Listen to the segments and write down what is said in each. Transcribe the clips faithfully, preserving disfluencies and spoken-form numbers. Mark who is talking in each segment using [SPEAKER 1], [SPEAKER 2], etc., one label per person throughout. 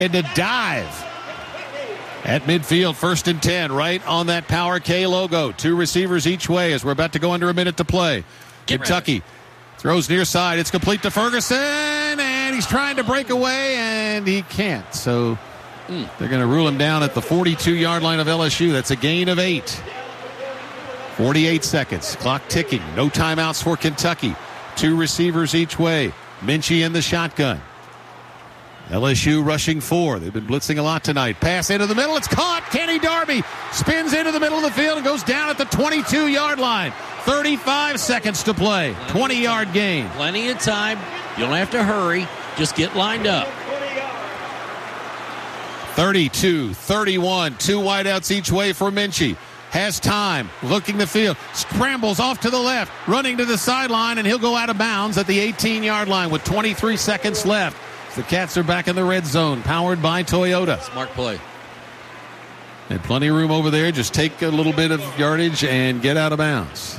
[SPEAKER 1] And to dive at midfield, first and ten, right on that Power K logo. Two receivers each way as we're about to go under a minute to play.
[SPEAKER 2] Get
[SPEAKER 1] Kentucky
[SPEAKER 2] ready.
[SPEAKER 1] Throws near side. It's complete to Ferguson, and he's trying to break away, and he can't. So mm. they're going to rule him down at the forty-two-yard line of L S U. That's a gain of eight. forty-eight seconds. Clock ticking. No timeouts for Kentucky. Two receivers each way. Minchie in the shotgun. L S U rushing four. They've been blitzing a lot tonight. Pass into the middle. It's caught. Kenny Darby spins into the middle of the field and goes down at the twenty-two-yard line. thirty-five seconds to play. twenty-yard gain.
[SPEAKER 2] Plenty of time. You don't have to hurry. Just get lined up.
[SPEAKER 1] thirty-two thirty-one. Two wideouts each way for Minchie. Has time. Looking the field. Scrambles off to the left. Running to the sideline, and he'll go out of bounds at the eighteen-yard line with twenty-three seconds left. The Cats are back in the red zone, powered by Toyota.
[SPEAKER 2] Smart play.
[SPEAKER 1] And plenty of room over there. Just take a little bit of yardage and get out of bounds.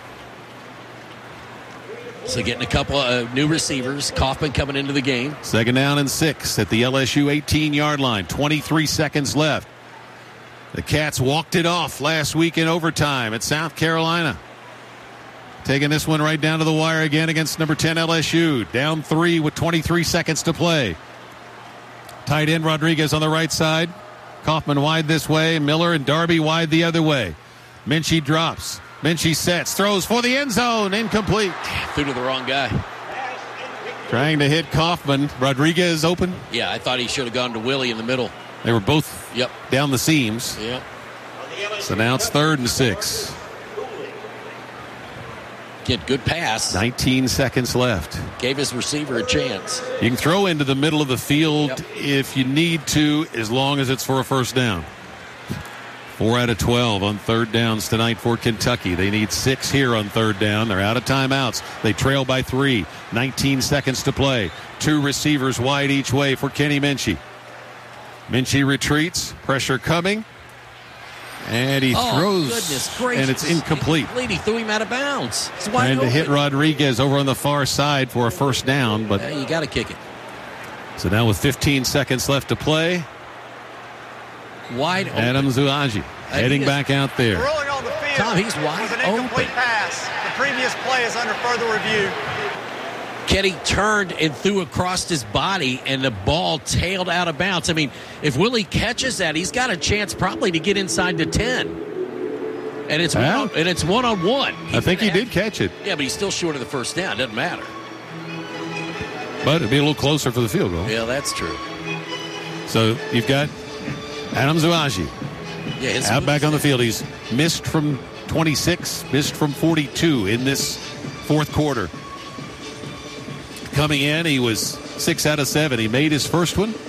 [SPEAKER 2] So getting a couple of new receivers. Kaufman coming into the game.
[SPEAKER 1] Second down and six at the L S U eighteen-yard line. twenty-three seconds left. The Cats walked it off last week in overtime at South Carolina. Taking this one right down to the wire again against number ten L S U. Down three with twenty-three seconds to play. Tight end Rodriguez on the right side. Kaufman wide this way. Miller and Darby wide the other way. Minchie drops. Minchie sets. Throws for the end zone. Incomplete.
[SPEAKER 2] Threw to the wrong guy.
[SPEAKER 1] Trying to hit Kaufman. Rodriguez open.
[SPEAKER 2] Yeah, I thought he should have gone to Willie in the middle.
[SPEAKER 1] They were both
[SPEAKER 2] yep.
[SPEAKER 1] down the seams.
[SPEAKER 2] Yep.
[SPEAKER 1] So now it's third and six.
[SPEAKER 2] Get good pass.
[SPEAKER 1] nineteen seconds left.
[SPEAKER 2] Gave his receiver a chance.
[SPEAKER 1] You can throw into the middle of the field
[SPEAKER 2] yep.
[SPEAKER 1] if you need to, as long as it's for a first down. Four out of twelve on third downs tonight for Kentucky. They need six here on third down. They're out of timeouts. They trail by three. nineteen seconds to play. Two receivers wide each way for Kenny Minchie. Minchie retreats. Pressure coming. And he
[SPEAKER 2] oh,
[SPEAKER 1] throws,
[SPEAKER 2] goodness gracious.
[SPEAKER 1] And it's incomplete.
[SPEAKER 2] He threw him out of bounds. It's wide
[SPEAKER 1] Trying
[SPEAKER 2] open.
[SPEAKER 1] to hit Rodriguez over on the far side for a first down, but
[SPEAKER 2] yeah, you got to kick it.
[SPEAKER 1] So now with fifteen seconds left to play,
[SPEAKER 2] wide open.
[SPEAKER 1] Adam Zuaji heading back out there.
[SPEAKER 3] Rolling on the field.
[SPEAKER 2] Tom, he's wide
[SPEAKER 3] was an incomplete
[SPEAKER 2] open.
[SPEAKER 3] pass. The previous play is under further review.
[SPEAKER 2] Kenny turned and threw across his body, and the ball tailed out of bounds. I mean, if Willie catches that, he's got a chance probably to get inside the ten. And it's
[SPEAKER 1] well,
[SPEAKER 2] one, and it's one on one.
[SPEAKER 1] I think he did catch it.
[SPEAKER 2] Yeah, but he's still short of the first down. Doesn't matter.
[SPEAKER 1] But it'd be a little closer for the field goal.
[SPEAKER 2] Yeah, that's true.
[SPEAKER 1] So you've got Adam Zuaji
[SPEAKER 2] yeah, his
[SPEAKER 1] out back on the field. He's missed from twenty-six, missed from forty-two in this fourth quarter. Coming in, he was six out of seven. He made his first one.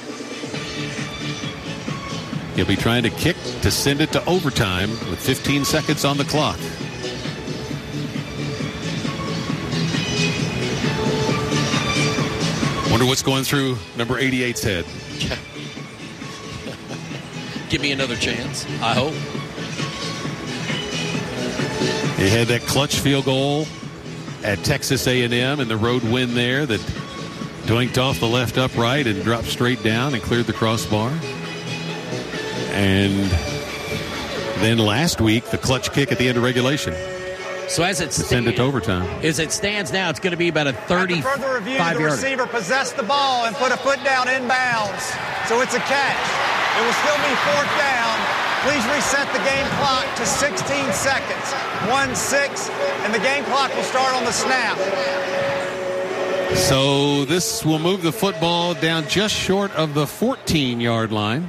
[SPEAKER 1] He'll be trying to kick to send it to overtime with fifteen seconds on the clock. Wonder what's going through number eighty-eight's head.
[SPEAKER 2] Give me another chance, I hope.
[SPEAKER 1] He had that clutch field goal at Texas A and M and the road win there that doinked off the left upright and dropped straight down and cleared the crossbar. And then last week, the clutch kick at the end of regulation.
[SPEAKER 2] So as it stands,
[SPEAKER 1] send it to overtime.
[SPEAKER 2] As it stands now, it's going to be about a thirty-five
[SPEAKER 3] further review,
[SPEAKER 2] yard.
[SPEAKER 3] the receiver possessed the ball and put a foot down inbounds. So it's a catch. It will still be fourth down. Please reset the game clock to sixteen seconds. one six, and the game clock will start on the snap.
[SPEAKER 1] So this will move the football down just short of the fourteen-yard line.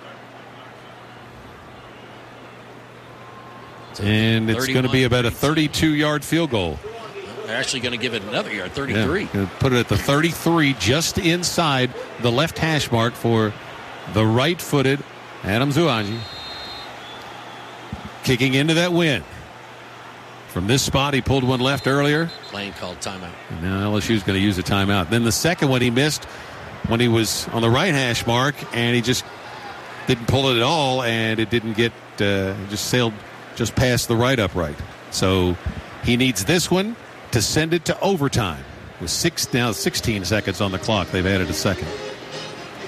[SPEAKER 1] And it's going to be about a thirty-two-yard field goal.
[SPEAKER 2] They're actually going to give it another yard, thirty-three.
[SPEAKER 1] Yeah, gonna put it at the thirty-three, just inside the left hash mark for the right-footed Adam Zuaji. Kicking into that win. From this spot, he pulled one left earlier.
[SPEAKER 2] Lane called timeout.
[SPEAKER 1] And now L S U's going to use a timeout. Then the second one he missed when he was on the right hash mark, and he just didn't pull it at all, and it didn't get, uh, just sailed just past the right upright. So he needs this one to send it to overtime. With six now sixteen seconds on the clock, they've added a second.